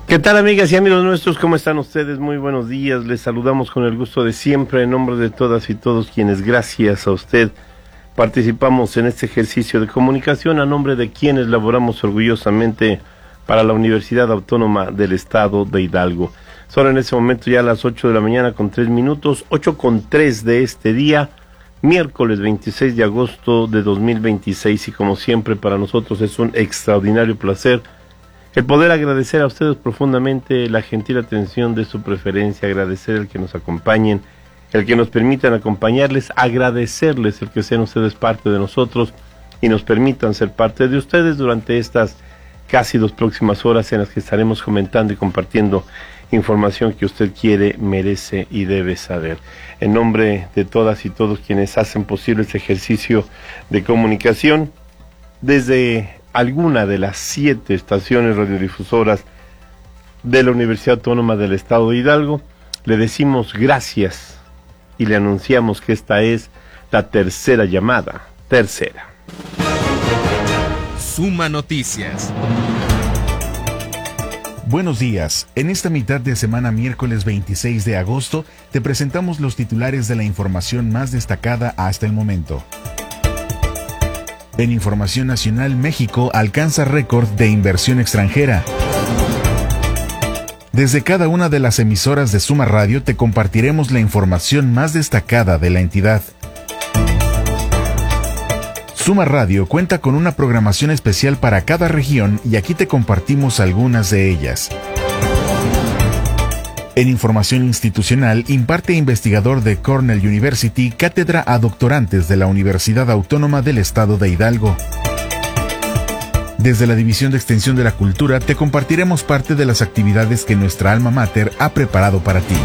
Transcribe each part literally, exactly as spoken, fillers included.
¿Qué tal, amigas y amigos nuestros? ¿Cómo están ustedes? Muy buenos días. Les saludamos con el gusto de siempre en nombre de todas y todos quienes, gracias a usted, participamos en este ejercicio de comunicación, a nombre de quienes laboramos orgullosamente para la Universidad Autónoma del Estado de Hidalgo. Son en este momento ya las ocho de la mañana con tres minutos, ocho con tres de este día, miércoles veintiséis de agosto de dos mil veintiséis, y como siempre para nosotros es un extraordinario placer el poder agradecer a ustedes profundamente la gentil atención de su preferencia, agradecer el que nos acompañen, el que nos permitan acompañarles, agradecerles el que sean ustedes parte de nosotros y nos permitan ser parte de ustedes durante estas casi dos próximas horas en las que estaremos comentando y compartiendo información que usted quiere, merece y debe saber. En nombre de todas y todos quienes hacen posible este ejercicio de comunicación, desde alguna de las siete estaciones radiodifusoras de la Universidad Autónoma del Estado de Hidalgo, le decimos gracias y le anunciamos que esta es la tercera llamada, tercera. Suma Noticias. Buenos días. En esta mitad de semana, miércoles veintiséis de agosto, te presentamos los titulares de la información más destacada hasta el momento. En información nacional, México alcanza récord de inversión extranjera. Desde cada una de las emisoras de Suma Radio te compartiremos la información más destacada de la entidad. Suma Radio cuenta con una programación especial para cada región y aquí te compartimos algunas de ellas. En información institucional, imparte investigador de Cornell University cátedra a doctorantes de la Universidad Autónoma del Estado de Hidalgo. Desde la División de Extensión de la Cultura te compartiremos parte de las actividades que nuestra alma mater ha preparado para ti.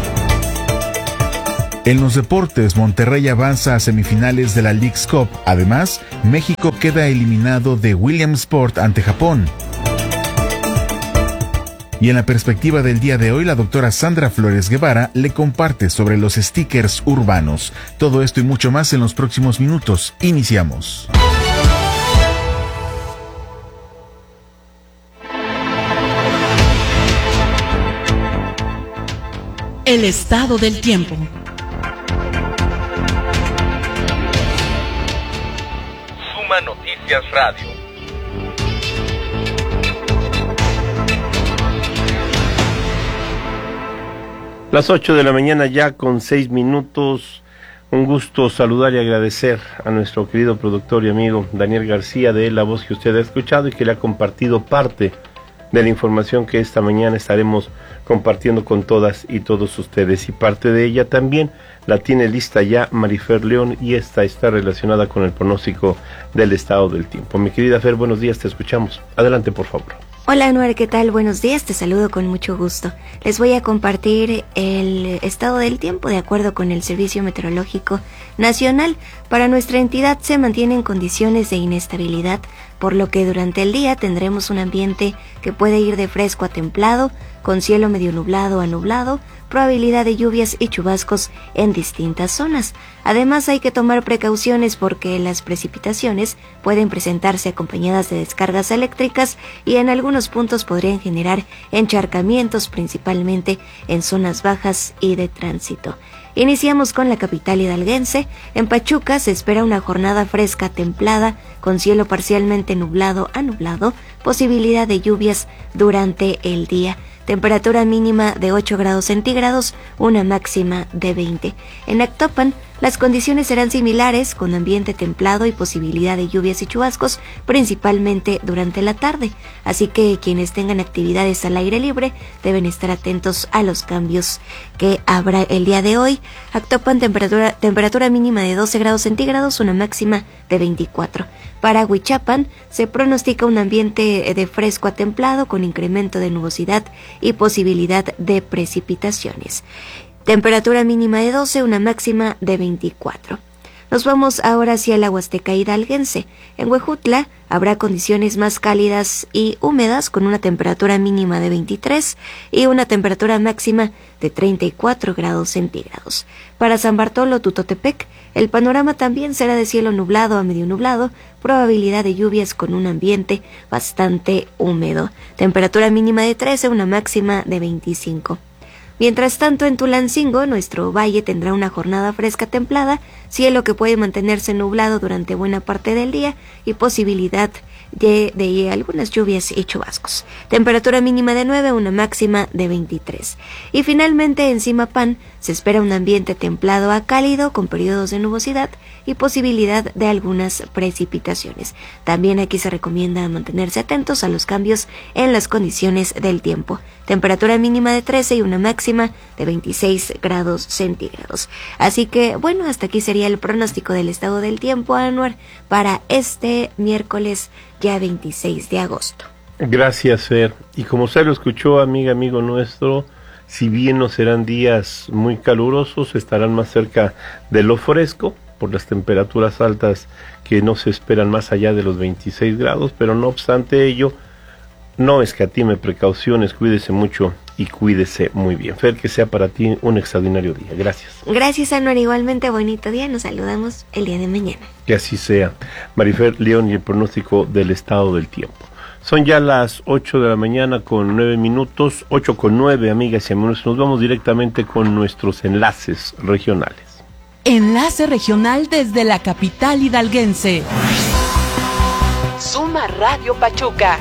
En los deportes, Monterrey avanza a semifinales de la Leagues Cup. Además, México queda eliminado de Williamsport ante Japón. Y en la perspectiva del día de hoy, la doctora Sandra Flores Guevara le comparte sobre los stickers urbanos. Todo esto y mucho más en los próximos minutos. Iniciamos. El estado del tiempo. Suma Noticias Radio. Las ocho de la mañana ya con seis minutos. Un gusto saludar y agradecer a nuestro querido productor y amigo Daniel García, de la voz que usted ha escuchado y que le ha compartido parte de la información que esta mañana estaremos compartiendo con todas y todos ustedes, y parte de ella también la tiene lista ya Marifer León, y esta está relacionada con el pronóstico del estado del tiempo. Mi querida Fer, buenos días, te escuchamos. Adelante, por favor. Hola, Anuar, ¿qué tal? Buenos días, te saludo con mucho gusto. Les voy a compartir el estado del tiempo de acuerdo con el Servicio Meteorológico Nacional. Para nuestra entidad se mantienen condiciones de inestabilidad, por lo que durante el día tendremos un ambiente que puede ir de fresco a templado, con cielo medio nublado a nublado, probabilidad de lluvias y chubascos en distintas zonas. Además, hay que tomar precauciones porque las precipitaciones pueden presentarse acompañadas de descargas eléctricas y en algunos puntos podrían generar encharcamientos, principalmente en zonas bajas y de tránsito. Iniciamos con la capital hidalguense. En Pachuca se espera una jornada fresca templada, con cielo parcialmente nublado a nublado, posibilidad de lluvias durante el día. Temperatura mínima de ocho grados centígrados, una máxima de veinte. En Actopan, las condiciones serán similares, con ambiente templado y posibilidad de lluvias y chubascos, principalmente durante la tarde. Así que quienes tengan actividades al aire libre deben estar atentos a los cambios que habrá el día de hoy. Actopan, temperatura, temperatura mínima de doce grados centígrados, una máxima de veinticuatro. Para Huichapan se pronostica un ambiente de fresco a templado con incremento de nubosidad y posibilidad de precipitaciones. Temperatura mínima de doce, una máxima de veinticuatro. Nos vamos ahora hacia la Huasteca hidalguense. En Huejutla habrá condiciones más cálidas y húmedas con una temperatura mínima de veintitrés y una temperatura máxima de treinta y cuatro grados centígrados. Para San Bartolo Tutotepec, el panorama también será de cielo nublado a medio nublado, probabilidad de lluvias con un ambiente bastante húmedo. Temperatura mínima de trece, una máxima de veinticinco. Mientras tanto, en Tulancingo, nuestro valle tendrá una jornada fresca templada, cielo que puede mantenerse nublado durante buena parte del día y posibilidad de, de algunas lluvias y chubascos. Temperatura mínima de nueve, una máxima de veintitrés. Y finalmente, en Zimapán se espera un ambiente templado a cálido con periodos de nubosidad y posibilidad de algunas precipitaciones. También aquí se recomienda mantenerse atentos a los cambios en las condiciones del tiempo. Temperatura mínima de trece y una máxima de veintiséis grados centígrados. Así que, bueno, hasta aquí sería el pronóstico del estado del tiempo, Anuar, para este miércoles ya veintiséis de agosto. Gracias, Fer. Y como usted lo escuchó, amiga, amigo nuestro, si bien no serán días muy calurosos, estarán más cerca de lo fresco por las temperaturas altas que no se esperan más allá de los veintiséis grados, pero no obstante ello, no escatime precauciones, cuídese mucho y cuídese muy bien. Fer, que sea para ti un extraordinario día. Gracias. Gracias, Anuar. Igualmente bonito día. Nos saludamos el día de mañana. Que así sea. Marifer León y el pronóstico del estado del tiempo. Son ya las ocho de la mañana con nueve minutos, ocho con nueve, amigas y amigos. Nos vamos directamente con nuestros enlaces regionales. Enlace regional desde la capital hidalguense. Suma Radio Pachuca.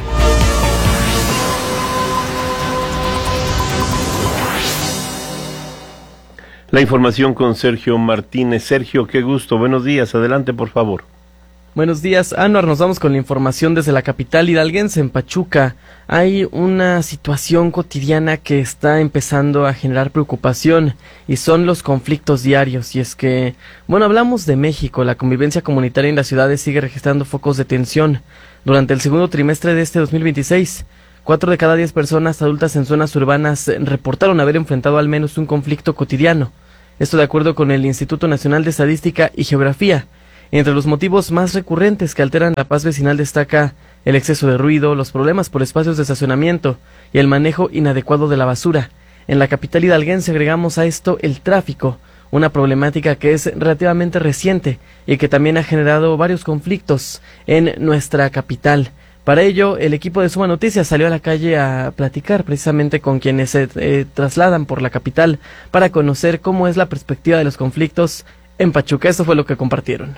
La información con Sergio Martínez. Sergio, qué gusto. Buenos días. Adelante, por favor. Buenos días, Anuar. Nos vamos con la información desde la capital hidalguense, en Pachuca. Hay una situación cotidiana que está empezando a generar preocupación y son los conflictos diarios. Y es que, bueno, hablamos de México. La convivencia comunitaria en las ciudades sigue registrando focos de tensión. Durante el segundo trimestre de este dos mil veintiséis, cuatro de cada diez personas adultas en zonas urbanas reportaron haber enfrentado al menos un conflicto cotidiano. Esto de acuerdo con el Instituto Nacional de Estadística y Geografía. Entre los motivos más recurrentes que alteran la paz vecinal destaca el exceso de ruido, los problemas por espacios de estacionamiento y el manejo inadecuado de la basura. En la capital hidalguense agregamos a esto el tráfico, una problemática que es relativamente reciente y que también ha generado varios conflictos en nuestra capital. Para ello, el equipo de Suma Noticias salió a la calle a platicar precisamente con quienes se eh, trasladan por la capital para conocer cómo es la perspectiva de los conflictos en Pachuca. Esto fue lo que compartieron.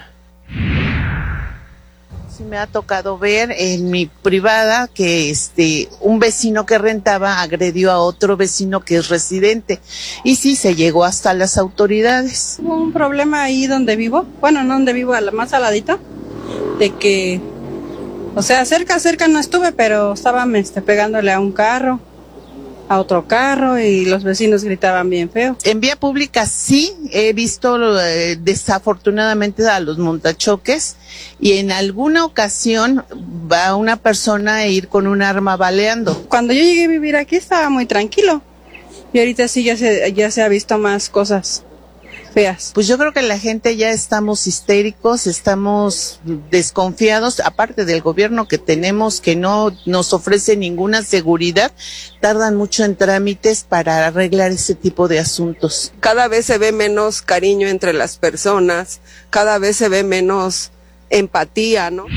Sí, me ha tocado ver en mi privada que este un vecino que rentaba agredió a otro vecino que es residente y sí se llegó hasta las autoridades. Hubo un problema ahí donde vivo, bueno, no donde vivo, más al ladito, de que, o sea, cerca, cerca no estuve, pero estaban este, pegándole a un carro, a otro carro y los vecinos gritaban bien feo. En vía pública sí he visto eh, desafortunadamente a los montachoques y en alguna ocasión va una persona a ir con un arma baleando. Cuando yo llegué a vivir aquí estaba muy tranquilo y ahorita sí ya se, ya se ha visto más cosas feas. Pues yo creo que la gente ya estamos histéricos, estamos desconfiados, aparte del gobierno que tenemos que no nos ofrece ninguna seguridad, tardan mucho en trámites para arreglar ese tipo de asuntos. Cada vez se ve menos cariño entre las personas, cada vez se ve menos empatía, ¿no?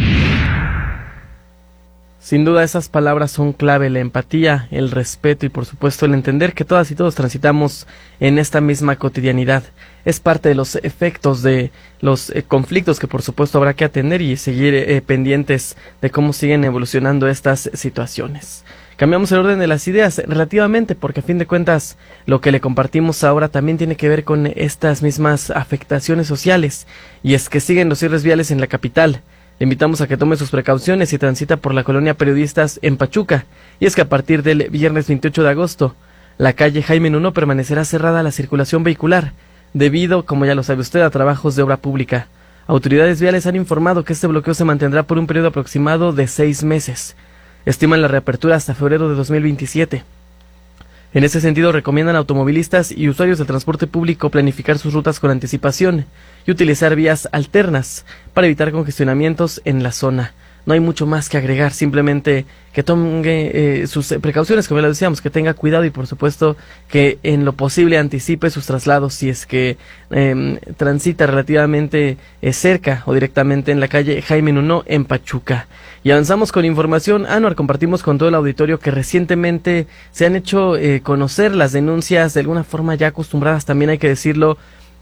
Sin duda esas palabras son clave, la empatía, el respeto y por supuesto el entender que todas y todos transitamos en esta misma cotidianidad. Es parte de los efectos de los eh, conflictos que por supuesto habrá que atender y seguir eh, pendientes de cómo siguen evolucionando estas situaciones. Cambiamos el orden de las ideas relativamente porque a fin de cuentas lo que le compartimos ahora también tiene que ver con estas mismas afectaciones sociales y es que siguen los cierres viales en la capital. Le invitamos a que tome sus precauciones y transita por la colonia Periodistas en Pachuca. Y es que a partir del viernes veintiocho de agosto, la calle Jaime Nuno permanecerá cerrada a la circulación vehicular, debido, como ya lo sabe usted, a trabajos de obra pública. Autoridades viales han informado que este bloqueo se mantendrá por un periodo aproximado de seis meses. Estiman la reapertura hasta febrero de dos mil veintisiete. En ese sentido, recomiendan a automovilistas y usuarios del transporte público planificar sus rutas con anticipación y utilizar vías alternas para evitar congestionamientos en la zona. No hay mucho más que agregar, simplemente que tome eh, sus precauciones, como ya lo decíamos, que tenga cuidado y por supuesto que en lo posible anticipe sus traslados si es que eh, transita relativamente eh, cerca o directamente en la calle Jaime Nuno en Pachuca. Y avanzamos con información. Anuar, compartimos con todo el auditorio que recientemente se han hecho eh, conocer las denuncias de alguna forma ya acostumbradas, también hay que decirlo,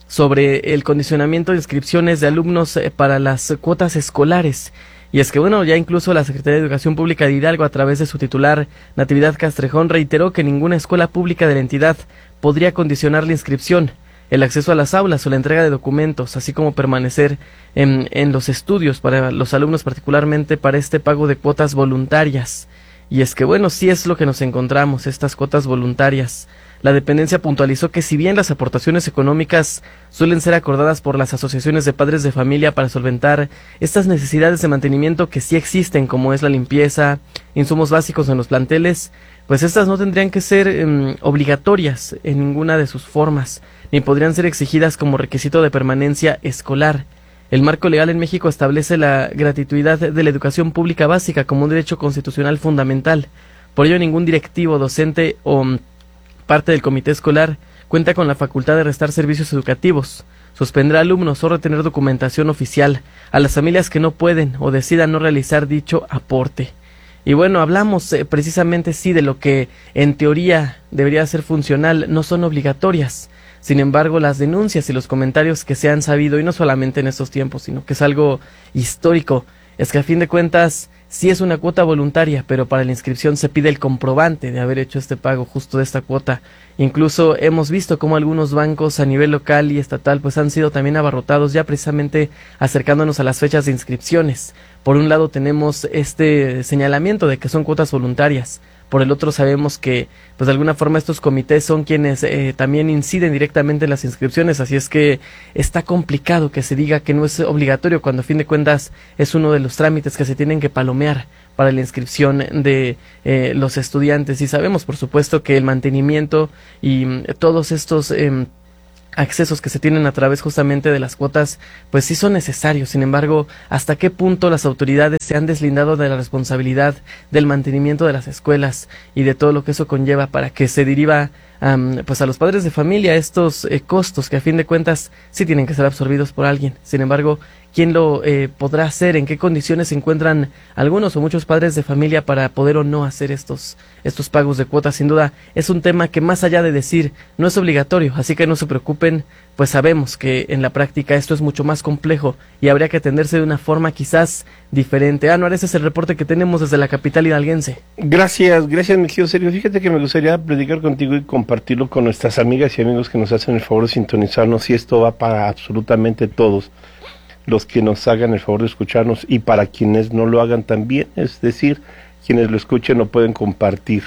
sobre el condicionamiento de inscripciones de alumnos eh, para las cuotas escolares. Y es que bueno, ya incluso la Secretaría de Educación Pública de Hidalgo, a través de su titular Natividad Castrejón, reiteró que ninguna escuela pública de la entidad podría condicionar la inscripción, el acceso a las aulas o la entrega de documentos, así como permanecer en, en los estudios para los alumnos, particularmente para este pago de cuotas voluntarias. Y es que bueno, sí es lo que nos encontramos, estas cuotas voluntarias. La dependencia puntualizó que si bien las aportaciones económicas suelen ser acordadas por las asociaciones de padres de familia para solventar estas necesidades de mantenimiento que sí existen, como es la limpieza, insumos básicos en los planteles, pues estas no tendrían que ser eh, obligatorias en ninguna de sus formas, ni podrían ser exigidas como requisito de permanencia escolar. El marco legal en México establece la gratuidad de la educación pública básica como un derecho constitucional fundamental. Por ello, ningún directivo, docente o parte del comité escolar cuenta con la facultad de restar servicios educativos, suspender alumnos o retener documentación oficial a las familias que no pueden o decidan no realizar dicho aporte. Y bueno, hablamos eh, precisamente sí de lo que en teoría debería ser funcional, no son obligatorias. Sin embargo, las denuncias y los comentarios que se han sabido, y no solamente en estos tiempos, sino que es algo histórico, es que a fin de cuentas sí es una cuota voluntaria, pero para la inscripción se pide el comprobante de haber hecho este pago justo de esta cuota. Incluso hemos visto cómo algunos bancos a nivel local y estatal pues han sido también abarrotados, ya precisamente acercándonos a las fechas de inscripciones. Por un lado tenemos este señalamiento de que son cuotas voluntarias. Por el otro sabemos que pues de alguna forma estos comités son quienes eh, también inciden directamente en las inscripciones, así es que está complicado que se diga que no es obligatorio cuando a fin de cuentas es uno de los trámites que se tienen que palomear para la inscripción de eh, los estudiantes. Y sabemos por supuesto que el mantenimiento y mm, todos estos eh, accesos que se tienen a través justamente de las cuotas, pues sí son necesarios. Sin embargo, ¿hasta qué punto las autoridades se han deslindado de la responsabilidad del mantenimiento de las escuelas y de todo lo que eso conlleva para que se deriva um, pues a los padres de familia estos eh, costos que a fin de cuentas sí tienen que ser absorbidos por alguien? Sin embargo, ¿quién lo eh, podrá hacer? ¿En qué condiciones se encuentran algunos o muchos padres de familia para poder o no hacer estos, estos pagos de cuotas? Sin duda es un tema que, más allá de decir no es obligatorio, así que no se preocupen, pues sabemos que en la práctica esto es mucho más complejo y habría que atenderse de una forma quizás diferente. Anuar, ese es el reporte que tenemos desde la capital hidalguense. Gracias, gracias mi querido Sergio. Fíjate que me gustaría platicar contigo y compartirlo con nuestras amigas y amigos que nos hacen el favor de sintonizarnos, y esto va para absolutamente todos los que nos hagan el favor de escucharnos y para quienes no lo hagan también, es decir, quienes lo escuchen lo pueden compartir.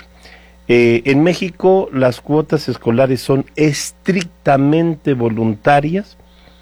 Eh, en México las cuotas escolares son estrictamente voluntarias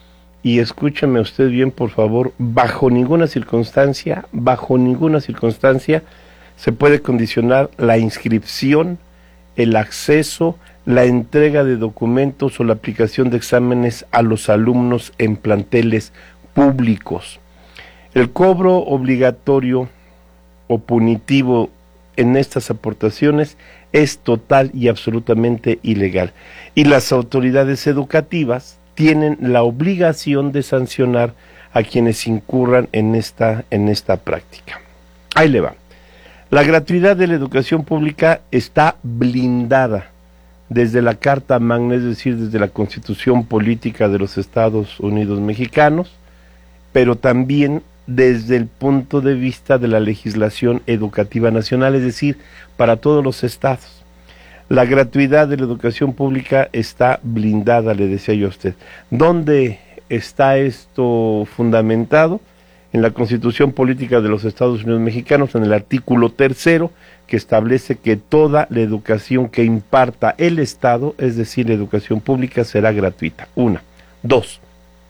y escúcheme usted bien, por favor, bajo ninguna circunstancia, bajo ninguna circunstancia se puede condicionar la inscripción, el acceso, la entrega de documentos o la aplicación de exámenes a los alumnos en planteles públicos. El cobro obligatorio o punitivo en estas aportaciones es total y absolutamente ilegal, y las autoridades educativas tienen la obligación de sancionar a quienes incurran en esta, en esta práctica. Ahí le va. La gratuidad de la educación pública está blindada desde la Carta Magna, es decir, desde la Constitución Política de los Estados Unidos Mexicanos, pero también desde el punto de vista de la legislación educativa nacional, es decir, para todos los estados. La gratuidad de la educación pública está blindada, le decía yo a usted. ¿Dónde está esto fundamentado? En la Constitución Política de los Estados Unidos Mexicanos, en el artículo tercero, que establece que toda la educación que imparta el Estado, es decir, la educación pública, será gratuita. Una. Dos.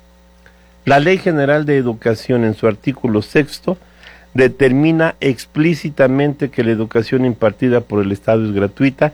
La Ley General de Educación, en su artículo sexto, determina explícitamente que la educación impartida por el Estado es gratuita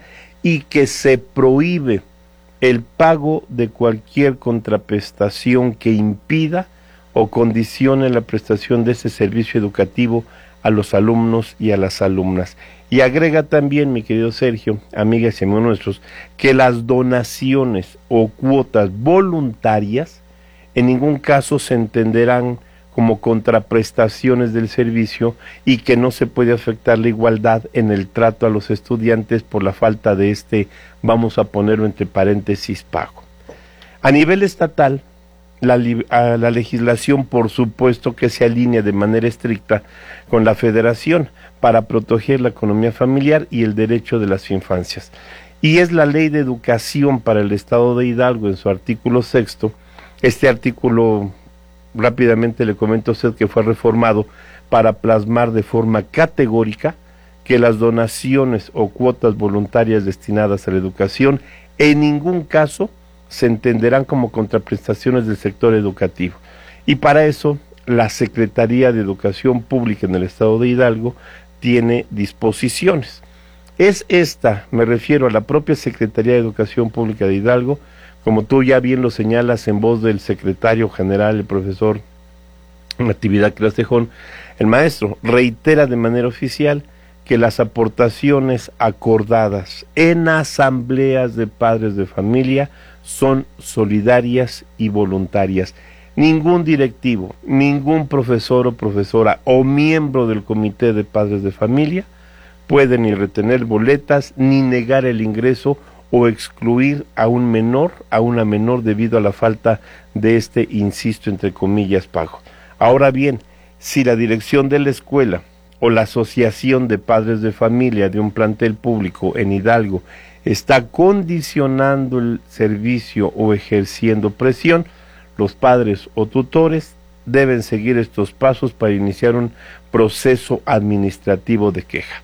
y que se prohíbe el pago de cualquier contraprestación que impida o condicione la prestación de ese servicio educativo a los alumnos y a las alumnas. Y agrega también, mi querido Sergio, amigas y amigos nuestros, que las donaciones o cuotas voluntarias en ningún caso se entenderán como contraprestaciones del servicio y que no se puede afectar la igualdad en el trato a los estudiantes por la falta de este, vamos a ponerlo entre paréntesis, pago. A nivel estatal, la, la legislación por supuesto que se alinea de manera estricta con la federación para proteger la economía familiar y el derecho de las infancias. Y es la Ley de Educación para el Estado de Hidalgo en su artículo sexto, este artículo rápidamente le comento a usted que fue reformado para plasmar de forma categórica que las donaciones o cuotas voluntarias destinadas a la educación en ningún caso se entenderán como contraprestaciones del sector educativo. Y para eso la Secretaría de Educación Pública en el Estado de Hidalgo tiene disposiciones. Es esta, me refiero a la propia Secretaría de Educación Pública de Hidalgo, como tú ya bien lo señalas en voz del secretario general, el profesor Natividad Castejón, el maestro reitera de manera oficial que las aportaciones acordadas en asambleas de padres de familia son solidarias y voluntarias. Ningún directivo, ningún profesor o profesora o miembro del comité de padres de familia puede ni retener boletas ni negar el ingreso o excluir a un menor, a una menor debido a la falta de este, insisto, entre comillas, pago. Ahora bien, si la dirección de la escuela o la asociación de padres de familia de un plantel público en Hidalgo está condicionando el servicio o ejerciendo presión, los padres o tutores deben seguir estos pasos para iniciar un proceso administrativo de queja.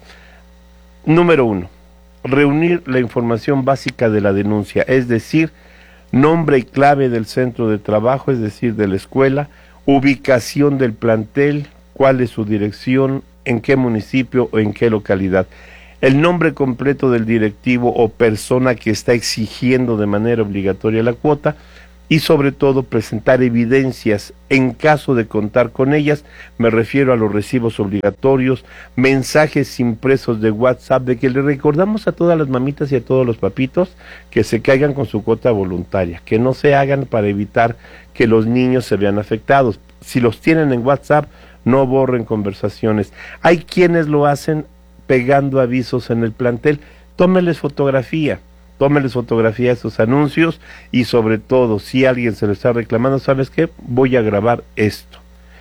Número uno. Reunir la información básica de la denuncia, es decir, nombre y clave del centro de trabajo, es decir, de la escuela, ubicación del plantel, cuál es su dirección, en qué municipio o en qué localidad, el nombre completo del directivo o persona que está exigiendo de manera obligatoria la cuota y sobre todo presentar evidencias en caso de contar con ellas. Me refiero a los recibos obligatorios, mensajes impresos de WhatsApp de que le recordamos a todas las mamitas y a todos los papitos que se caigan con su cuota voluntaria, que no se hagan para evitar que los niños se vean afectados. Si los tienen en WhatsApp, no borren conversaciones. Hay quienes lo hacen pegando avisos en el plantel. Tómenles fotografía. Tómenles fotografía de esos anuncios y sobre todo, si alguien se lo está reclamando, ¿sabes qué? Voy a grabar esto.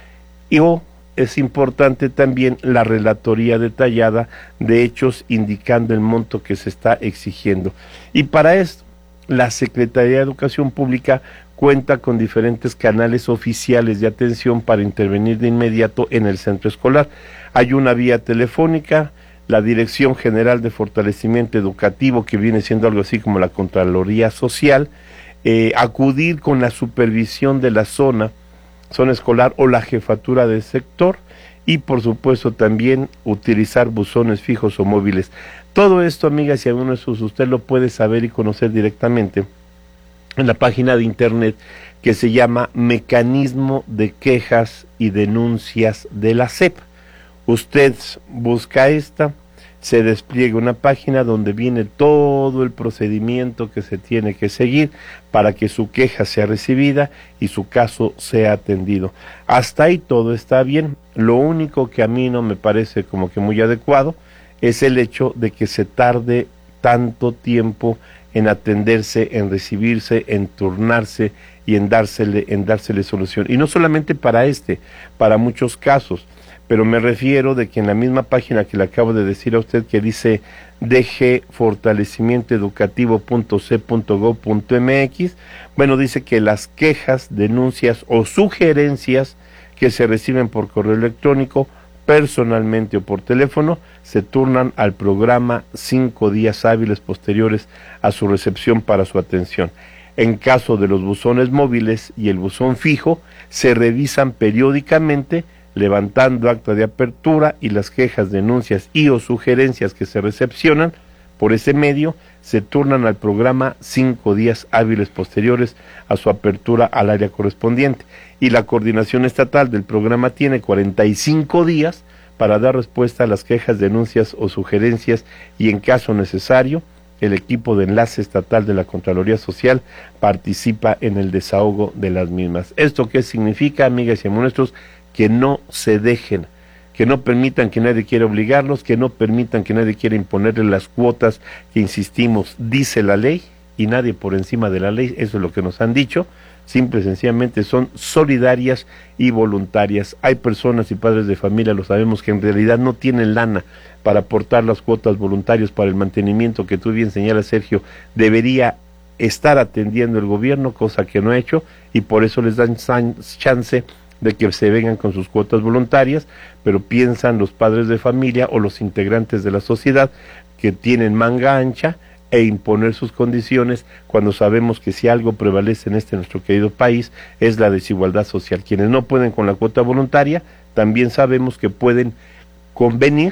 Y o es importante también la relatoría detallada de hechos indicando el monto que se está exigiendo. Y para esto, la Secretaría de Educación Pública cuenta con diferentes canales oficiales de atención para intervenir de inmediato en el centro escolar. Hay una vía telefónica, la Dirección General de Fortalecimiento Educativo, que viene siendo algo así como la Contraloría Social, eh, acudir con la supervisión de la zona, zona escolar o la jefatura del sector, y por supuesto también utilizar buzones fijos o móviles. Todo esto, amigas y amigos, usted lo puede saber y conocer directamente en la página de internet que se llama Mecanismo de Quejas y Denuncias de la S E P. Usted busca esta, se despliega una página donde viene todo el procedimiento que se tiene que seguir para que su queja sea recibida y su caso sea atendido. Hasta ahí todo está bien. Lo único que a mí no me parece como que muy adecuado es el hecho de que se tarde tanto tiempo en atenderse, en recibirse, en turnarse y en dársele, en dársele solución. Y no solamente para este, para muchos casos. Pero me refiero de que en la misma página que le acabo de decir a usted, que dice d g fortalecimiento educativo punto c e punto gob punto m x, bueno, dice que las quejas, denuncias o sugerencias que se reciben por correo electrónico, personalmente o por teléfono, se turnan al programa cinco días hábiles posteriores a su recepción para su atención. En caso de los buzones móviles y el buzón fijo, se revisan periódicamente, levantando acta de apertura, y las quejas, denuncias y o sugerencias que se recepcionan Por ese medio, se turnan al programa cinco días hábiles posteriores a su apertura al área correspondiente, y la coordinación estatal del programa tiene cuarenta y cinco días para dar respuesta a las quejas, denuncias o sugerencias, y en caso necesario, el equipo de enlace estatal de la Contraloría Social participa en el desahogo de las mismas. ¿Esto qué significa, amigas y amigos nuestros? Que no se dejen, que no permitan que nadie quiera obligarlos, que no permitan que nadie quiera imponerles las cuotas que, insistimos, dice la ley, y nadie por encima de la ley, eso es lo que nos han dicho. Simple y sencillamente son solidarias y voluntarias. Hay personas y padres de familia, lo sabemos, que en realidad no tienen lana para aportar las cuotas voluntarias para el mantenimiento que tú bien señalas, Sergio, debería estar atendiendo el gobierno, cosa que no ha hecho, y por eso les dan chance de que se vengan con sus cuotas voluntarias, pero piensan los padres de familia o los integrantes de la sociedad que tienen manga ancha e imponer sus condiciones, cuando sabemos que si algo prevalece en este nuestro querido país es la desigualdad social. Quienes no pueden con la cuota voluntaria, también sabemos que pueden convenir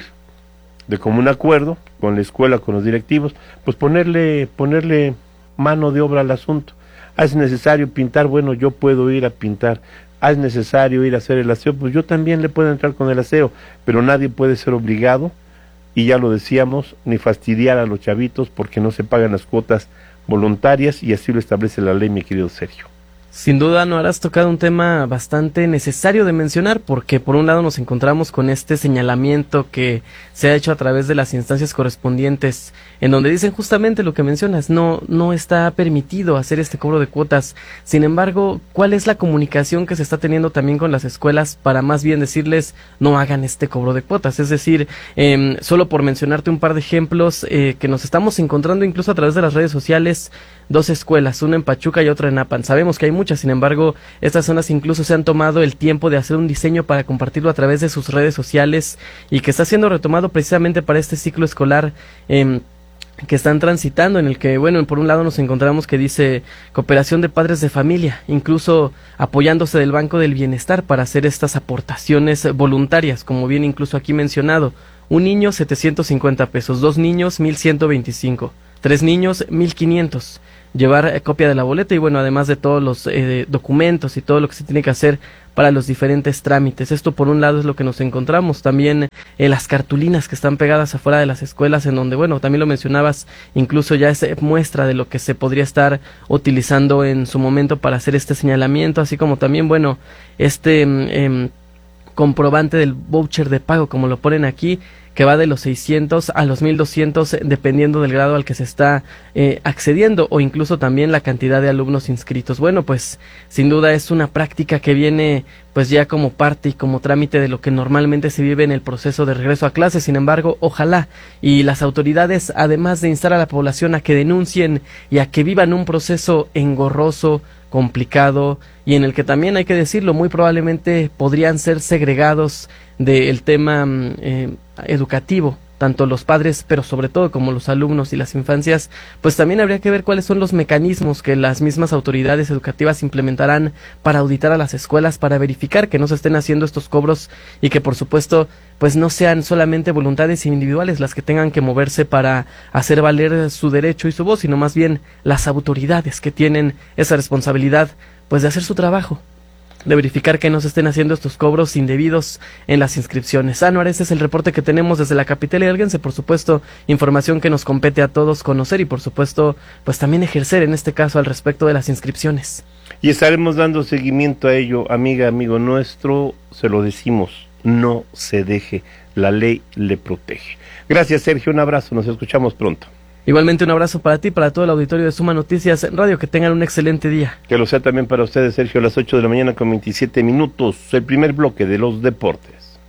de común acuerdo con la escuela, con los directivos, pues ponerle, ponerle mano de obra al asunto. Ah, es necesario pintar, bueno, yo puedo ir a pintar. Ah, es necesario ir a hacer el aseo, pues yo también le puedo entrar con el aseo, pero nadie puede ser obligado, y ya lo decíamos, ni fastidiar a los chavitos porque no se pagan las cuotas voluntarias, y así lo establece la ley, mi querido Sergio. Sin duda, no has tocado un tema bastante necesario de mencionar, porque por un lado nos encontramos con este señalamiento que se ha hecho a través de las instancias correspondientes, en donde dicen justamente lo que mencionas, no, no está permitido hacer este cobro de cuotas. Sin embargo, ¿cuál es la comunicación que se está teniendo también con las escuelas para más bien decirles no hagan este cobro de cuotas? Es decir, eh, solo por mencionarte un par de ejemplos eh, que nos estamos encontrando incluso a través de las redes sociales, dos escuelas, una en Pachuca y otra en Apan. Sabemos que hay muchas, sin embargo, estas zonas incluso se han tomado el tiempo de hacer un diseño para compartirlo a través de sus redes sociales, y que está siendo retomado precisamente para este ciclo escolar eh, que están transitando, en el que, bueno, por un lado nos encontramos que dice cooperación de padres de familia, incluso apoyándose del Banco del Bienestar para hacer estas aportaciones voluntarias, como bien incluso aquí mencionado. Un niño setecientos cincuenta pesos, dos niños mil ciento veinticinco, tres niños mil quinientos. Llevar eh, copia de la boleta y, bueno, además de todos los eh, documentos y todo lo que se tiene que hacer para los diferentes trámites. Esto por un lado es lo que nos encontramos. También eh, las cartulinas que están pegadas afuera de las escuelas, en donde, bueno, también lo mencionabas, incluso ya es muestra de lo que se podría estar utilizando en su momento para hacer este señalamiento, así como también, bueno, este eh, comprobante del voucher de pago, como lo ponen aquí, que va de los seiscientos a los mil doscientos, dependiendo del grado al que se está eh, accediendo, o incluso también la cantidad de alumnos inscritos. Bueno, pues sin duda es una práctica que viene pues ya como parte y como trámite de lo que normalmente se vive en el proceso de regreso a clases. Sin embargo, ojalá y las autoridades, además de instar a la población a que denuncien y a que vivan un proceso engorroso, complicado, y en el que también, hay que decirlo, muy probablemente podrían ser segregados del tema eh, educativo, tanto los padres, pero sobre todo como los alumnos y las infancias, pues también habría que ver cuáles son los mecanismos que las mismas autoridades educativas implementarán para auditar a las escuelas, para verificar que no se estén haciendo estos cobros, y que por supuesto pues no sean solamente voluntades individuales las que tengan que moverse para hacer valer su derecho y su voz, sino más bien las autoridades que tienen esa responsabilidad pues de hacer su trabajo, de verificar que no se estén haciendo estos cobros indebidos en las inscripciones. Anuar, este es el reporte que tenemos desde la capital hidalguense. Por supuesto, información que nos compete a todos conocer y, por supuesto, pues también ejercer en este caso al respecto de las inscripciones. Y estaremos dando seguimiento a ello, amiga, amigo nuestro, se lo decimos, no se deje, la ley le protege. Gracias, Sergio, un abrazo, nos escuchamos pronto. Igualmente un abrazo para ti, para todo el auditorio de Suma Noticias Radio, que tengan un excelente día. Que lo sea también para ustedes, Sergio, a las ocho de la mañana con veintisiete minutos, el primer bloque de los deportes.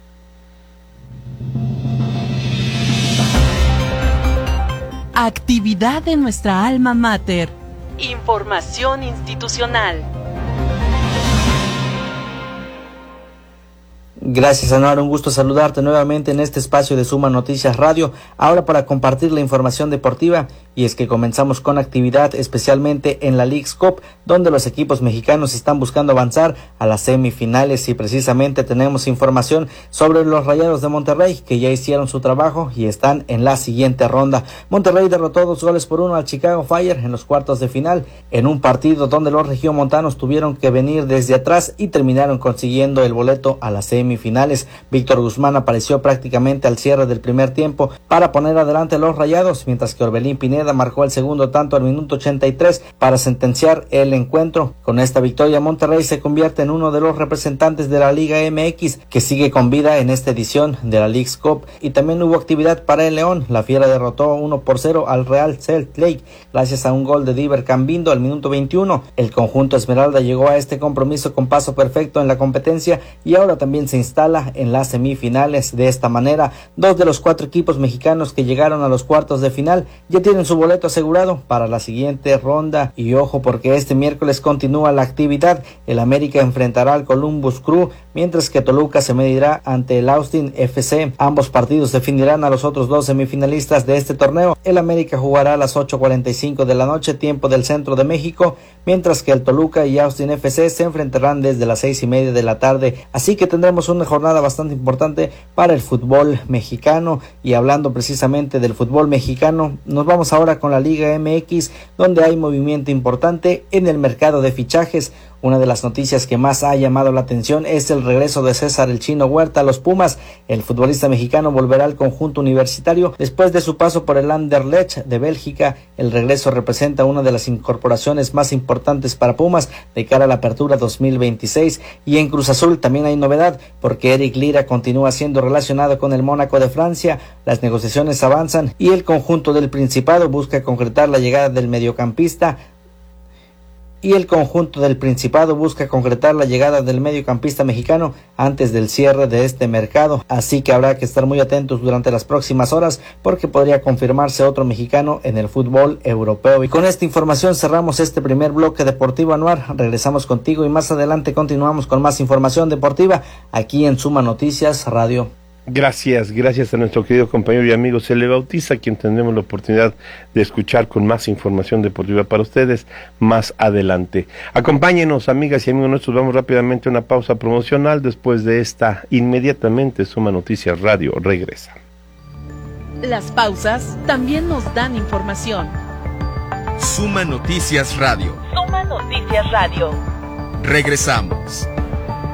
Actividad de nuestra alma mater. Información institucional. Gracias, Anuar, un gusto saludarte nuevamente en este espacio de Suma Noticias Radio, ahora para compartir la información deportiva, y es que comenzamos con actividad especialmente en la Leagues Cup, donde los equipos mexicanos están buscando avanzar a las semifinales, y precisamente tenemos información sobre los Rayados de Monterrey, que ya hicieron su trabajo y están en la siguiente ronda. Monterrey derrotó dos goles por uno al Chicago Fire en los cuartos de final, en un partido donde los regiomontanos tuvieron que venir desde atrás y terminaron consiguiendo el boleto a las semifinales. Semifinales. Víctor Guzmán apareció prácticamente al cierre del primer tiempo para poner adelante a los Rayados, mientras que Orbelín Pineda marcó el segundo tanto al minuto ochenta y tres para sentenciar el encuentro. Con esta victoria, Monterrey se convierte en uno de los representantes de la Liga M X que sigue con vida en esta edición de la Leagues Cup. Y también hubo actividad para el León. La Fiera derrotó uno por cero al Real Salt Lake gracias a un gol de Diver Cambindo al minuto veintiuno. El conjunto Esmeralda llegó a este compromiso con paso perfecto en la competencia y ahora también se instala en las semifinales. De esta manera, dos de los cuatro equipos mexicanos que llegaron a los cuartos de final ya tienen su boleto asegurado para la siguiente ronda. Y ojo, porque este miércoles continúa la actividad. El América enfrentará al Columbus Crew, mientras que Toluca se medirá ante el Austin F C. Ambos partidos definirán a los otros dos semifinalistas de este torneo. El América jugará a las ocho cuarenta y cinco de la noche, tiempo del centro de México, mientras que el Toluca y Austin F C se enfrentarán desde las seis y media de la tarde. Así que tendremos una jornada bastante importante para el fútbol mexicano. Y hablando precisamente del fútbol mexicano, nos vamos ahora con la Liga M X, donde hay movimiento importante en el mercado de fichajes. Una de las noticias que más ha llamado la atención es el regreso de César el Chino Huerta a los Pumas. El futbolista mexicano volverá al conjunto universitario después de su paso por el Anderlecht de Bélgica. El regreso representa una de las incorporaciones más importantes para Pumas de cara a la apertura dos mil veintiséis. Y en Cruz Azul también hay novedad, porque Eric Lira continúa siendo relacionado con el Mónaco de Francia. Las negociaciones avanzan y el conjunto del Principado busca concretar la llegada del mediocampista y el conjunto del Principado busca concretar la llegada del mediocampista mexicano antes del cierre de este mercado, así que habrá que estar muy atentos durante las próximas horas, porque podría confirmarse otro mexicano en el fútbol europeo. Y con esta información cerramos este primer bloque deportivo, Anuar. Regresamos contigo y más adelante continuamos con más información deportiva aquí en Suma Noticias Radio. Gracias, gracias a nuestro querido compañero y amigo Cele Bautista, quien tendremos la oportunidad de escuchar con más información deportiva para ustedes más adelante. Acompáñenos, amigas y amigos nuestros, vamos rápidamente a una pausa promocional. Después de esta, inmediatamente Suma Noticias Radio regresa. Las pausas también nos dan información. Suma Noticias Radio. Suma Noticias Radio. Regresamos.